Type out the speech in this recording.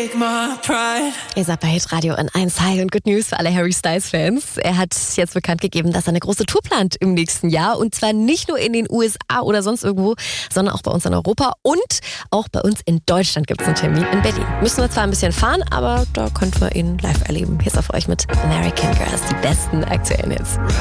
take my pride. Ihr seid bei Hitradio in 1 High und Good News für alle Harry Styles-Fans. Er hat jetzt bekannt gegeben, dass er eine große Tour plant im nächsten Jahr. Und zwar nicht nur in den USA oder sonst irgendwo, sondern auch bei uns in Europa. Und auch bei uns in Deutschland gibt es einen Termin in Berlin. Müssen wir zwar ein bisschen fahren, aber da könnten wir ihn live erleben. Hier ist er für euch mit American Girls, die besten aktuellen Hits.